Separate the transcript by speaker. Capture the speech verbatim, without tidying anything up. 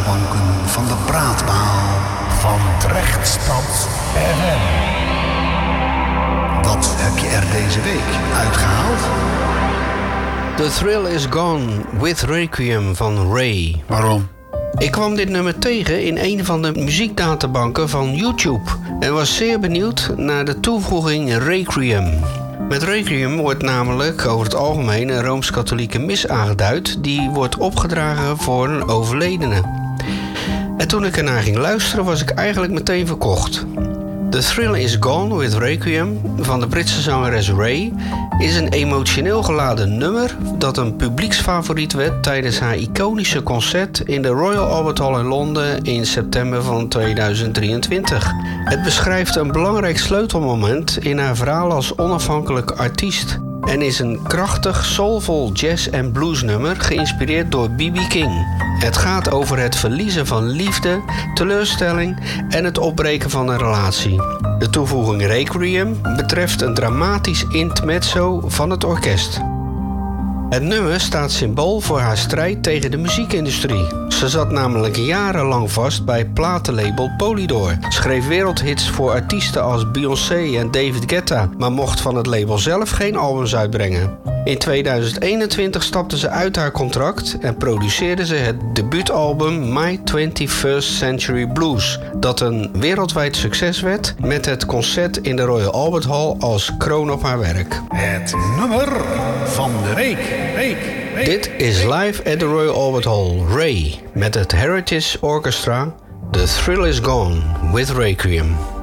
Speaker 1: databanken van de praatbaal van Drechtstad F M. Wat heb je er deze week uitgehaald?
Speaker 2: The Thrill Is Gone with Requiem van Ray.
Speaker 1: Waarom?
Speaker 2: Ik kwam dit nummer tegen in een van de muziekdatabanken van YouTube en was zeer benieuwd naar de toevoeging Requiem. Met Requiem wordt namelijk over het algemeen een Rooms-Katholieke mis aangeduid die wordt opgedragen voor een overledene. En toen ik ernaar ging luisteren was ik eigenlijk meteen verkocht. The Thrill Is Gone with Requiem van de Britse zangeres Ray is een emotioneel geladen nummer dat een publieksfavoriet werd tijdens haar iconische concert in de Royal Albert Hall in Londen in september van tweeduizend drieëntwintig. Het beschrijft een belangrijk sleutelmoment in haar verhaal als onafhankelijk artiest en is een krachtig, soulvol jazz- en bluesnummer geïnspireerd door B B King. Het gaat over het verliezen van liefde, teleurstelling en het opbreken van een relatie. De toevoeging Requiem betreft een dramatisch intermezzo van het orkest. Het nummer staat symbool voor haar strijd tegen de muziekindustrie. Ze zat namelijk jarenlang vast bij platenlabel Polydor, schreef wereldhits voor artiesten als Beyoncé en David Guetta, maar mocht van het label zelf geen albums uitbrengen. In tweeduizend eenentwintig stapte ze uit haar contract en produceerde ze het debuutalbum My twenty-first Century Blues, dat een wereldwijd succes werd met het concert in de Royal Albert Hall als kroon op haar werk.
Speaker 1: Het nummer van de week. week, week
Speaker 2: Dit is live at the Royal Albert Hall, Ray, met het Heritage Orchestra, The Thrill Is Gone with Requiem.